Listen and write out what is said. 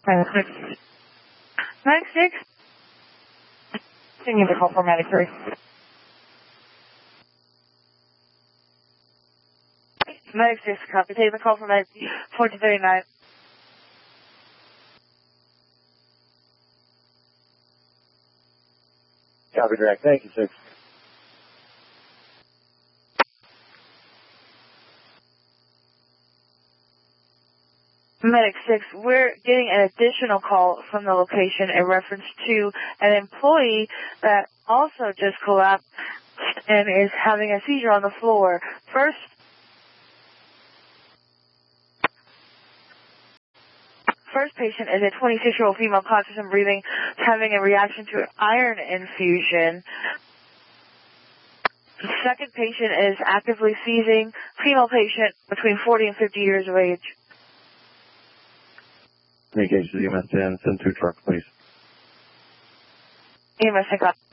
Medic 6. Continue the call for Medic 3. Medic 6, copy. Take the call for Medic 1439. Copy, direct. Thank you, 6. Medic 6, we're getting an additional call from the location in reference to an employee that also just collapsed and is having a seizure on the floor. First patient is a 26-year-old female conscious and breathing, having a reaction to iron infusion. The second patient is actively seizing, female patient between 40 and 50 years of age. Communications to EMS 10, send 2 trucks, please. EMS 10,